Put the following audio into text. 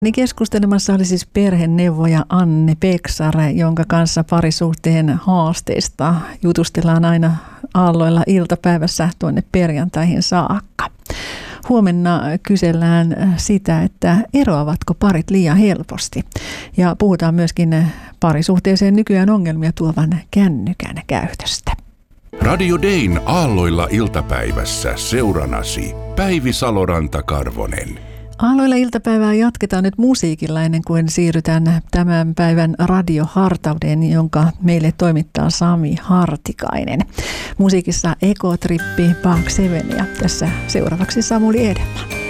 Niin keskustelemassa oli siis perheneuvoja Anne Peksare, jonka kanssa parisuhteen haasteista jutustellaan aina aalloilla iltapäivässä tuonne perjantaihin saakka. Huomenna kysellään sitä, että eroavatko parit liian helposti. Ja puhutaan myöskin parisuhteeseen nykyään ongelmia tuovan kännykän käytöstä. Radio Dayn aalloilla iltapäivässä seuranasi Päivi Saloranta-Karvonen. Aalloilla iltapäivää jatketaan nyt musiikilla ennen kuin siirrytään tämän päivän radiohartauden, jonka meille toimittaa Sami Hartikainen. Musiikissa Ekotrippi, Bank 7 ja tässä seuraavaksi Samuli Edelman.